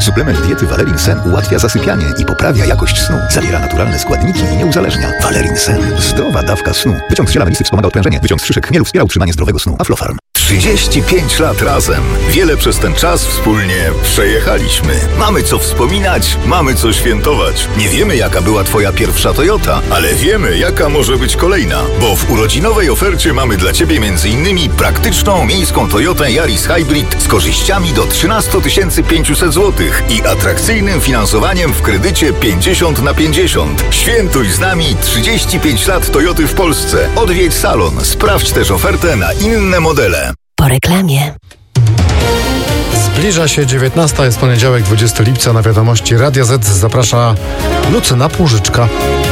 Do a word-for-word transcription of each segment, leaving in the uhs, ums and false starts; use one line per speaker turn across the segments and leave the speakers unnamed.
Suplement diety Valerin Sen ułatwia zasypianie i poprawia jakość snu. Zawiera naturalne składniki i nie uzależnia. Valerin Sen. Zdrowa dawka snu. Wyciąg z ziela melisy wspomaga odprężenie. Wyciąg z szyszek chmielu wspiera utrzymanie zdrowego snu. Aflofarm.
trzydzieści pięć lat razem. Wiele przez ten czas wspólnie przejechaliśmy. Mamy co wspominać, mamy co świętować. Nie wiemy, jaka była twoja pierwsza Toyota, ale wiemy, jaka może być kolejna. Bo w urodzinowej ofercie mamy dla ciebie między innymi praktyczną miejską Toyotę Yaris Hybrid z korzyściami do trzynaście tysięcy pięćset złotych i atrakcyjnym finansowaniem w kredycie pięćdziesiąt na pięćdziesiąt. Świętuj z nami trzydzieści pięć lat Toyoty w Polsce. Odwiedź salon, sprawdź też ofertę na inne modele.
Po reklamie.
Zbliża się dziewiętnasta, jest poniedziałek, dwudziestego lipca. Na wiadomości Radia Z zaprasza Lucyna Płużyczka.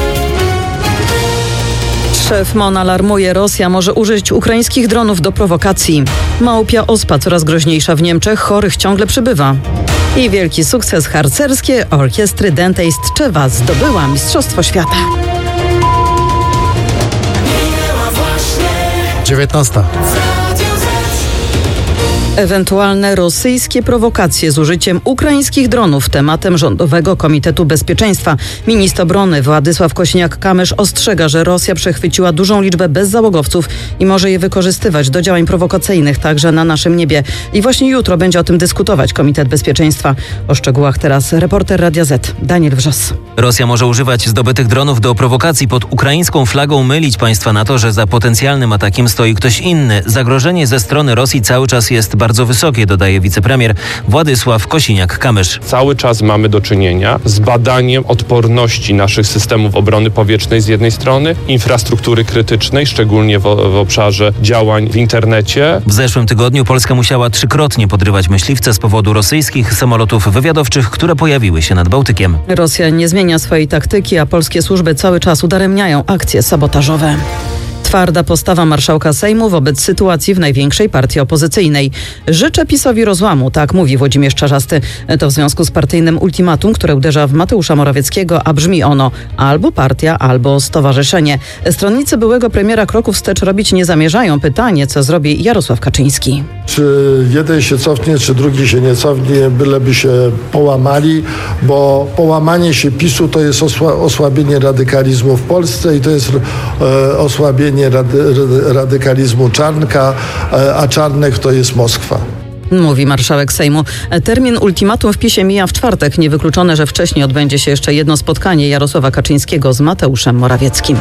Szef M O N alarmuje, Rosja może użyć ukraińskich dronów do prowokacji. Małpia ospa coraz groźniejsza w Niemczech, chorych ciągle przybywa. I wielki sukces harcerskie orkiestry Dętej z Tczewa zdobyła Mistrzostwo Świata.
dziewiętnasta.
Ewentualne rosyjskie prowokacje z użyciem ukraińskich dronów tematem Rządowego Komitetu Bezpieczeństwa. Minister obrony Władysław Kosiniak-Kamysz ostrzega, że Rosja przechwyciła dużą liczbę bezzałogowców i może je wykorzystywać do działań prowokacyjnych także na naszym niebie. I właśnie jutro będzie o tym dyskutować Komitet Bezpieczeństwa. O szczegółach teraz reporter Radia Z, Daniel Wrzos.
Rosja może używać zdobytych dronów do prowokacji pod ukraińską flagą, mylić państwa na to, że za potencjalnym atakiem stoi ktoś inny. Zagrożenie ze strony Rosji cały czas jest bardzo wysokie, dodaje wicepremier Władysław Kosiniak-Kamysz.
Cały czas mamy do czynienia z badaniem odporności naszych systemów obrony powietrznej z jednej strony, infrastruktury krytycznej, szczególnie w, w obszarze działań w internecie.
W zeszłym tygodniu Polska musiała trzykrotnie podrywać myśliwce z powodu rosyjskich samolotów wywiadowczych, które pojawiły się nad Bałtykiem.
Rosja nie zmienia swojej taktyki, a polskie służby cały czas udaremniają akcje sabotażowe. Twarda postawa marszałka Sejmu wobec sytuacji w największej partii opozycyjnej. Życzę PiS-owi rozłamu, tak mówi Włodzimierz Czarzasty. To w związku z partyjnym ultimatum, które uderza w Mateusza Morawieckiego, a brzmi ono: albo partia, albo stowarzyszenie. Stronnicy byłego premiera kroku wstecz robić nie zamierzają. Pytanie, co zrobi Jarosław Kaczyński.
Czy jeden się cofnie, czy drugi się nie cofnie, byleby się połamali, bo połamanie się PiS-u to jest osła- osłabienie radykalizmu w Polsce i to jest e, osłabienie rady, radykalizmu Czarnka, a Czarnek to jest Moskwa.
Mówi marszałek Sejmu. Termin ultimatum w PiS-ie mija w czwartek. Niewykluczone, że wcześniej odbędzie się jeszcze jedno spotkanie Jarosława Kaczyńskiego z Mateuszem Morawieckim.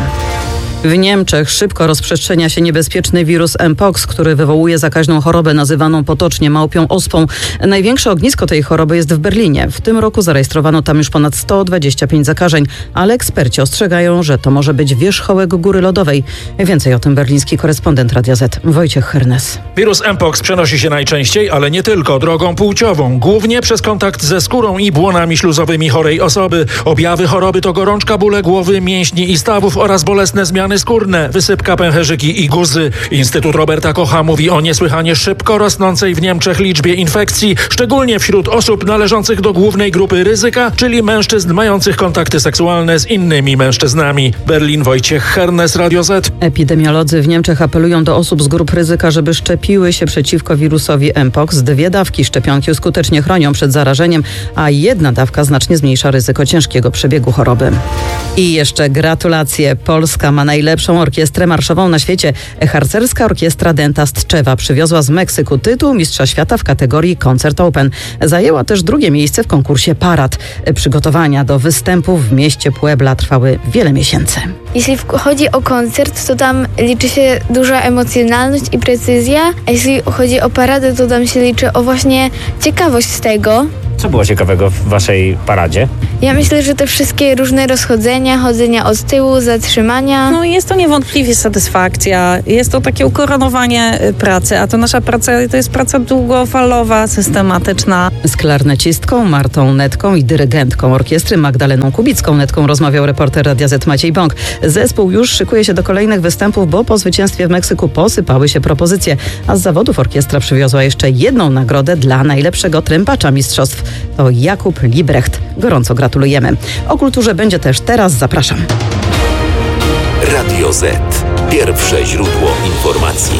W Niemczech szybko rozprzestrzenia się niebezpieczny wirus Mpox, który wywołuje zakaźną chorobę nazywaną potocznie małpią ospą. Największe ognisko tej choroby jest w Berlinie. W tym roku zarejestrowano tam już ponad sto dwadzieścia pięć zakażeń, ale eksperci ostrzegają, że to może być wierzchołek góry lodowej. Więcej o tym berliński korespondent Radia Z, Wojciech Hernes.
Wirus Mpox przenosi się najczęściej, ale nie tylko, drogą płciową. Głównie przez kontakt ze skórą i błonami śluzowymi chorej osoby. Objawy choroby to gorączka, bóle głowy, mięśni i stawów oraz bolesne zmiany skórne, wysypka, pęcherzyki i guzy. Instytut Roberta Kocha mówi o niesłychanie szybko rosnącej w Niemczech liczbie infekcji, szczególnie wśród osób należących do głównej grupy ryzyka, czyli mężczyzn mających kontakty seksualne z innymi mężczyznami. Berlin, Wojciech Hernes, Radio Z.
Epidemiolodzy w Niemczech apelują do osób z grup ryzyka, żeby szczepiły się przeciwko wirusowi Mpox. Dwie dawki szczepionki skutecznie chronią przed zarażeniem, a jedna dawka znacznie zmniejsza ryzyko ciężkiego przebiegu choroby. I jeszcze gratulacje. Polska ma najlepszą orkiestrę marszową na świecie. Harcerska orkiestra Dęta z Tczewa przywiozła z Meksyku tytuł mistrza świata w kategorii Concert Open. Zajęła też drugie miejsce w konkursie Parad. Przygotowania do występów w mieście Puebla trwały wiele miesięcy.
Jeśli chodzi o koncert, to tam liczy się duża emocjonalność i precyzja, a jeśli chodzi o paradę, to tam się liczy o właśnie ciekawość tego.
Co było ciekawego w waszej paradzie?
Ja myślę, że te wszystkie różne rozchodzenia, chodzenia od tyłu, zatrzymania.
No jest to niewątpliwie satysfakcja. Jest to takie ukoronowanie pracy, a to nasza praca to jest praca długofalowa, systematyczna.
Z klarnecistką Martą Netką i dyrygentką orkiestry Magdaleną Kubicką Netką rozmawiał reporter Radia Z Maciej Bąk. Zespół już szykuje się do kolejnych występów, bo po zwycięstwie w Meksyku posypały się propozycje, a z zawodów orkiestra przywiozła jeszcze jedną nagrodę dla najlepszego trębacza mistrzostw. To Jakub Librecht. Gorąco gratulujemy. O kulturze będzie też teraz. Zapraszam.
Radio Z. Pierwsze źródło informacji.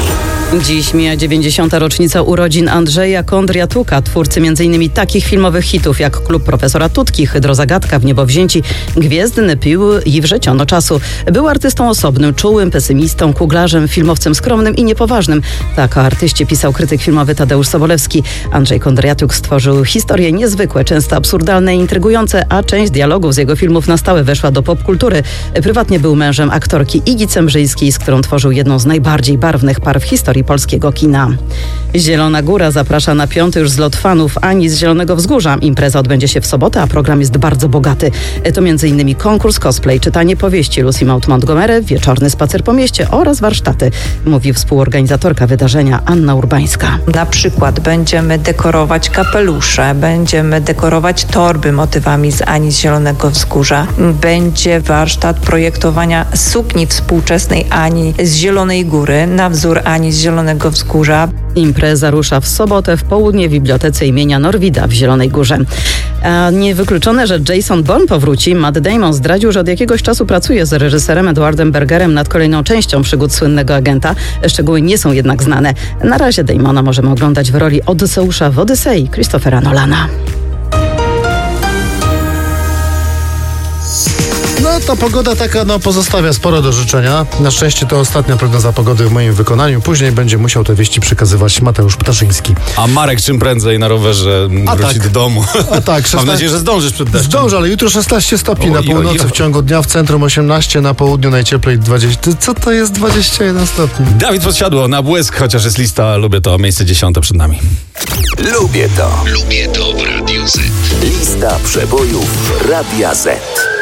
Dziś mija dziewięćdziesiąta rocznica urodzin Andrzeja Kondratuka, twórcy między innymi takich filmowych hitów jak Klub Profesora Tutki, Hydrozagadka, W niebo wzięci, Gwiezdny pił i Wrzeciono czasu. Był artystą osobnym, czułym, pesymistą, kuglarzem, filmowcem skromnym i niepoważnym. Tak o artyście pisał krytyk filmowy Tadeusz Sobolewski. Andrzej Kondratuk stworzył historie niezwykłe, często absurdalne i intrygujące, a część dialogów z jego filmów na stałe weszła do popkultury. Prywatnie był mężem aktorki Igi Cembrzyjskiej, z którą tworzył jedną z najbardziej barwnych par w historii polskiego kina. Zielona Góra zaprasza na piąty już zlot fanów Ani z Zielonego Wzgórza. Impreza odbędzie się w sobotę, a program jest bardzo bogaty. To między innymi konkurs cosplay, czytanie powieści Lucy Maud Montgomery, wieczorny spacer po mieście oraz warsztaty, mówi współorganizatorka wydarzenia Anna Urbańska.
Na przykład będziemy dekorować kapelusze, będziemy dekorować torby motywami z Ani z Zielonego Wzgórza. Będzie warsztat projektowania sukni współczesnej Ani z Zielonej Góry na wzór Ani z Zielonego Wzgórza.
Impreza rusza w sobotę w południe w Bibliotece imienia Norwida w Zielonej Górze. A niewykluczone, że Jason Bourne powróci. Matt Damon zdradził, że od jakiegoś czasu pracuje z reżyserem Edwardem Bergerem nad kolejną częścią przygód słynnego agenta. Szczegóły nie są jednak znane. Na razie Damona możemy oglądać w roli Odyseusza w Odysei Christophera Nolana.
No ta pogoda taka no, pozostawia sporo do życzenia. Na szczęście to ostatnia prognoza pogody w moim wykonaniu. Później będzie musiał te wieści przekazywać Mateusz Ptaszyński.
A Marek czym prędzej na rowerze
A
wróci
tak.
do domu.
A tak, szesnaście...
Mam nadzieję, że zdążysz przed deszczem.
Zdążę, ale jutro szesnaście stopni
Oj,
na północy,
oj, oj.
w ciągu dnia w centrum osiemnaście, na południu najcieplej dwadzieścia. Co to jest dwadzieścia jeden stopni?
Dawid Podsiadło na błysk, chociaż jest lista, lubię to, miejsce dziesiąte przed nami.
Lubię to. Lubię to w Radiu Z. Lista przebojów Radia Z.